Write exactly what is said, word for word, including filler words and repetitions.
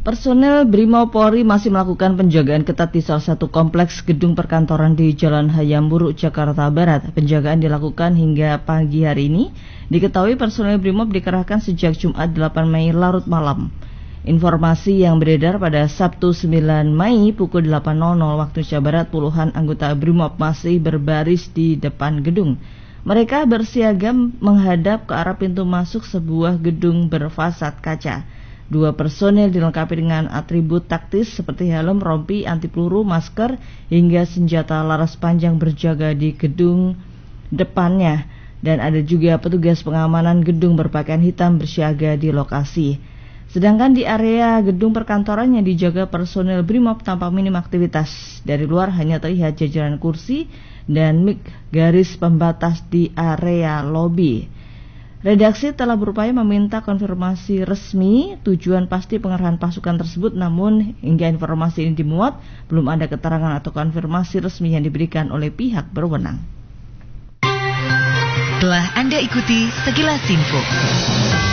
Personel Brimopolri masih melakukan penjagaan ketat di salah satu kompleks gedung perkantoran di Jalan Hayam Buruk, Jakarta Barat. Penjagaan dilakukan hingga pagi hari ini. Diketahui personel Brimob dikerahkan sejak Jumat delapan Mei larut malam. Informasi yang beredar pada Sabtu sembilan Mei pukul delapan waktu Indonesia Barat, puluhan anggota Brimob masih berbaris di depan gedung. Mereka bersiaga menghadap ke arah pintu masuk sebuah gedung berfasad kaca. Dua personel dilengkapi dengan atribut taktis seperti helm, rompi, anti peluru, masker, hingga senjata laras panjang berjaga di gedung depannya. Dan ada juga petugas pengamanan gedung berpakaian hitam bersiaga di lokasi. Sedangkan di area gedung perkantoran yang dijaga personel Brimob tanpa minim aktivitas. Dari luar hanya terlihat jajaran kursi dan mik garis pembatas di area lobi. Redaksi telah berupaya meminta konfirmasi resmi tujuan pasti pengerahan pasukan tersebut, namun hingga informasi ini dimuat, belum ada keterangan atau konfirmasi resmi yang diberikan oleh pihak berwenang. Telah Anda ikuti Sekilas Info.